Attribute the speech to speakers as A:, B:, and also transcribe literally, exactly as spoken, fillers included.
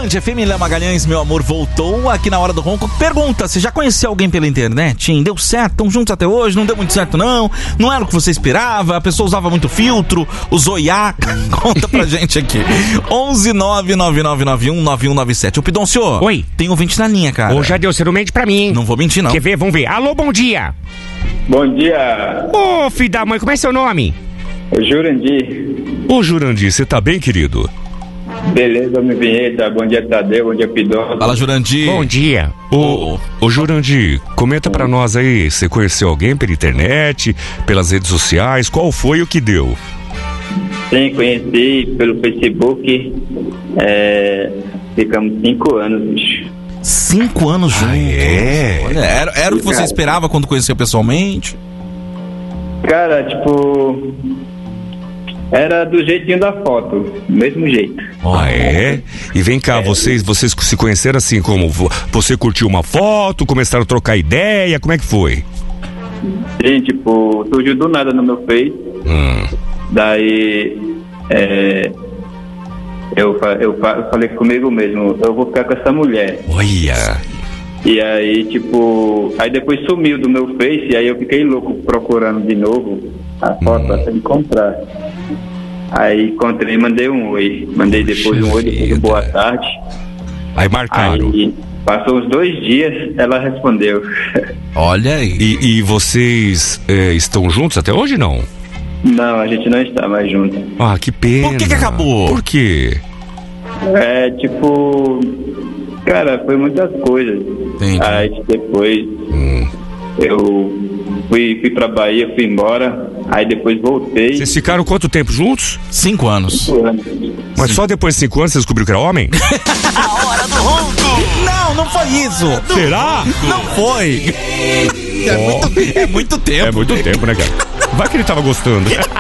A: Band F M, Léo Magalhães, meu amor, voltou aqui na Hora do Ronco. Pergunta, você já conheceu alguém pela internet, hein? Deu certo? Estão juntos até hoje? Não deu muito certo, não? Não era o que você esperava? A pessoa usava muito filtro? Usou I A? Conta pra gente aqui. onze nove nove nove nove um nove um nove sete. Ô, Pidoncio.
B: Oi.
A: Tem ouvinte na linha, cara.
B: Ô, já deu, você não mente pra mim, hein?
A: Não vou mentir, não.
B: Quer ver? Vamos ver. Alô, bom dia.
C: Bom dia.
B: Ô, filho da mãe, como é seu nome?
C: Jurandir.
D: Ô, Jurandir, você tá bem, querido?
C: Beleza, me vinheta. Bom dia, Tadeu. Bom dia, Pidoncio.
A: Fala, Jurandir.
B: Bom dia.
D: Ô, ô Jurandir, comenta pra nós aí, você conheceu alguém pela internet, pelas redes sociais, qual foi o que deu?
C: Sim, conheci pelo Facebook. É, ficamos cinco anos, bicho.
A: Cinco anos juntos.
D: Ah, é?
A: Olha, era, era o que você
C: Cara.
A: esperava quando conheceu pessoalmente?
C: Cara, tipo... Era do jeitinho da foto, do mesmo jeito.
D: Ah, é? E vem cá, vocês, vocês se conheceram assim como? vo- Você curtiu uma foto, começaram a trocar ideia, como é que foi?
C: Sim, tipo, surgiu do nada no meu Face.
D: Hum.
C: Daí... É, eu, fa- eu, fa- eu falei comigo mesmo, eu vou ficar com essa mulher.
D: Olha.
C: E aí, tipo, aí depois sumiu do meu Face, e aí eu fiquei louco procurando de novo a foto até encontrar. Aí encontrei, mandei um oi. Mandei depois um oi, depois um boa tarde.
D: Aí marcaram.
C: Aí passou uns dois dias, ela respondeu.
A: Olha aí.
D: E, e vocês é, estão juntos até hoje, não?
C: Não, a gente não está mais junto.
D: Ah, que pena.
A: Por que que acabou?
D: Por quê?
C: É, tipo, cara, foi muitas coisas.
A: Entendi.
C: Aí depois
D: Hum.
C: eu fui, fui pra Bahia, fui embora. Aí depois voltei.
D: Vocês ficaram quanto tempo juntos?
A: Cinco anos.
D: Mas só depois de cinco anos você descobriu que era homem?
A: A Hora do Ronco! Não, não foi isso!
D: Será?
A: Não foi! É muito, é muito tempo.
D: É muito tempo, né, cara? Vai que ele tava gostando.